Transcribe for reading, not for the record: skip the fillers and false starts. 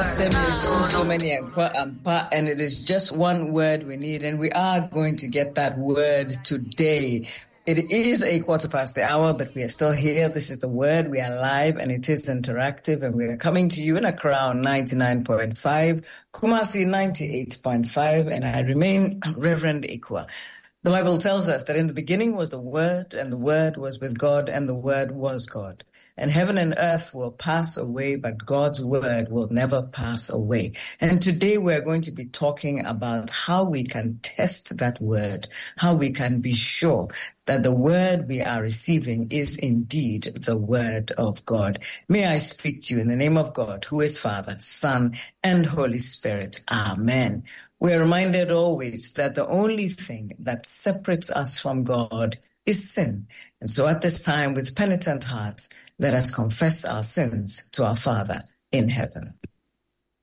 And it is just one word we need, and we are going to get that word today. It is 1:15, but we are still here. This is the word. We are live, and it is interactive, and we are coming to you in Accra 99.5, Kumasi 98.5, and I remain Reverend Ikwa. The Bible tells us that in the beginning was the Word, and the Word was with God, and the Word was God. And heaven and earth will pass away, but God's word will never pass away. And today we're going to be talking about how we can test that word, how we can be sure that the word we are receiving is indeed the word of God. May I speak to you in the name of God, who is Father, Son, and Holy Spirit. Amen. We're reminded always that the only thing that separates us from God is sin. And so at this time, with penitent hearts, let us confess our sins to our Father in heaven.